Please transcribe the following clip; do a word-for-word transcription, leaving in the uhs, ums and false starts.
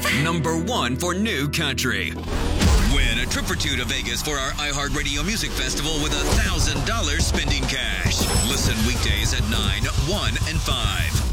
Number one for new country. Win a trip or two to Vegas for our iHeartRadio Music Festival with one thousand dollars spending cash. Listen weekdays at nine, one, and five.